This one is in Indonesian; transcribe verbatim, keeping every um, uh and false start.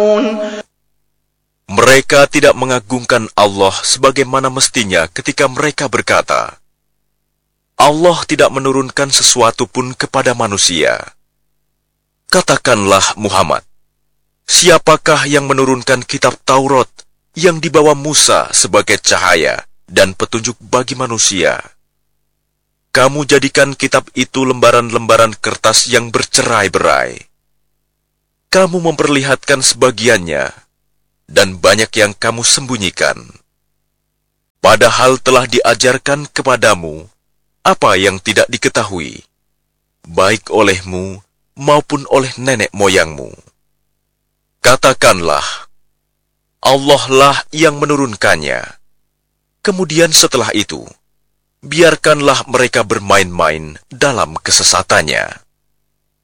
Mereka tidak mengagungkan Allah sebagaimana mestinya ketika mereka berkata, Allah tidak menurunkan sesuatu pun kepada manusia. Katakanlah Muhammad, siapakah yang menurunkan kitab Taurat yang dibawa Musa sebagai cahaya dan petunjuk bagi manusia? Kamu jadikan kitab itu lembaran-lembaran kertas yang bercerai-berai. Kamu memperlihatkan sebagiannya, dan banyak yang kamu sembunyikan. Padahal telah diajarkan kepadamu apa yang tidak diketahui, baik olehmu maupun oleh nenek moyangmu. Katakanlah, Allah lah yang menurunkannya. Kemudian setelah itu, biarkanlah mereka bermain-main dalam kesesatannya.